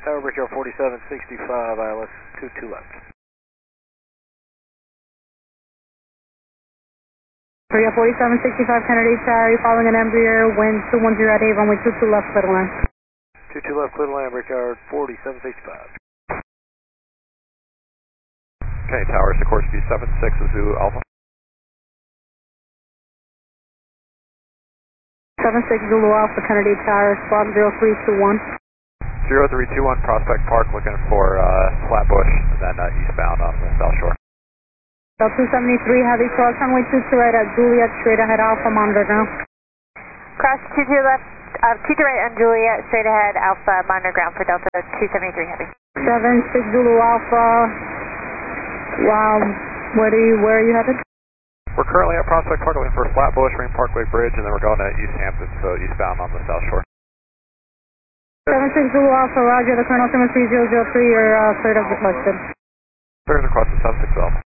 Tower Bridge 4765, ILS 22 left. 4765 Kennedy Tower, you following an Embraer, wind 210 at 8, runway 22 left, clear to land. 22 left, clear to land, Brickyard 4765. Okay, Tower, Sikorsky 76 Zulu Alpha. 76 Zulu Alpha, Kennedy Tower, squawk 0321. 0321 Prospect Park, looking for Flatbush, and then eastbound on the South Shore. Bell 273, heavy cross runway 22 right at Juliet, straight ahead Alpha, monitor ground. Cross 22 left, 22 right on Juliet, straight ahead Alpha, monitor ground for Delta 273 heavy. 76 Zulu Alpha, wow, where are you headed? We're currently at Prospect Park looking for Flatbush, Marine Parkway Bridge, and then we're going to East Hampton, so eastbound on the South Shore. 76 Zulu Alpha, roger, the Colonel 73003, you're cleared as requested. Cleared across the 76 Alpha.